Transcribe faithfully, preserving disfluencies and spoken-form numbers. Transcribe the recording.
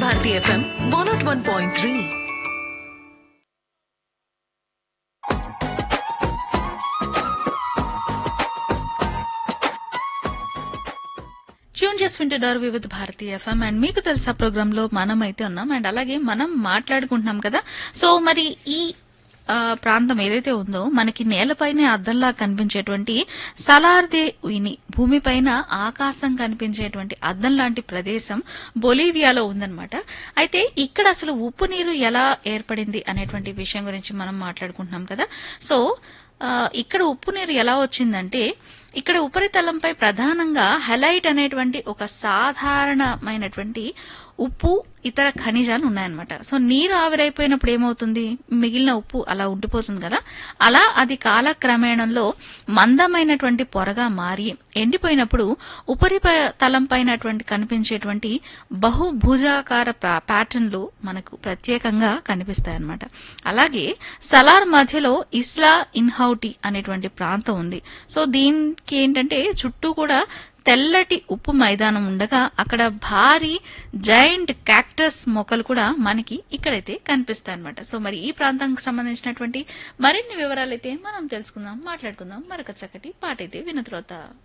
Bharati FM one not one point three. Tune చేసి వింటున్నారు వివిధ భారతి ఎఫ్ఎం. అండ్ మీకు తెలుసా ప్రోగ్రామ్ లో మనం అయితే ఉన్నాం. అండ్ అలాగే మనం మాట్లాడుకుంటున్నాం కదా. సో మరి ఈ ఆ, ప్రాంతం ఏదైతే ఉందో మనకి నేలపైనే అద్దంలా కనిపించేటువంటి సలార్దే ఉయిని, భూమిపైన ఆకాశం కనిపించేటువంటి అద్దం లాంటి ప్రదేశం బొలీవియాలో ఉందన్నమాట. అయితే ఇక్కడ అసలు ఉప్పు నీరు ఎలా ఏర్పడింది అనేటువంటి విషయం గురించి మనం మాట్లాడుకుంటున్నాం కదా. సో ఆ, ఇక్కడ ఉప్పు నీరు ఎలా వచ్చిందంటే, ఇక్కడ ఉపరితలంపై ప్రధానంగా హెలైట్ అనేటువంటి ఒక సాధారణమైనటువంటి ఉప్పు ఇతర ఖనిజాలు ఉన్నాయన్నమాట. సో నీరు ఆవిరైపోయినప్పుడు ఏమవుతుంది, మిగిలిన ఉప్పు అలా ఉండిపోతుంది కదా. అలా అది కాలక్రమేణంలో మందమైనటువంటి పొరగా మారి ఎండిపోయినప్పుడు ఉపరితలం పైనటువంటి కనిపించేటువంటి బహుభుజాకార ప్యాటర్న్లు మనకు ప్రత్యేకంగా కనిపిస్తాయి అన్నమాట. అలాగే సలార్ మధ్యలో ఇస్లా ఇన్హౌటి అనేటువంటి ప్రాంతం ఉంది. సో దీనికి ఏంటంటే చుట్టూ కూడా తెల్లటి ఉప్పు మైదానం ఉండగా అక్కడ భారీ జైంట్ క్యాక్టస్ మొక్కలు కూడా మనకి ఇక్కడైతే కనిపిస్తాయి అనమాట. సో మరి ఈ ప్రాంతానికి సంబంధించినటువంటి మరిన్ని వివరాలైతే మనం తెలుసుకుందాం, మాట్లాడుకుందాం. మరొక చక్కటి పాట అయితే విన్న తర్వాత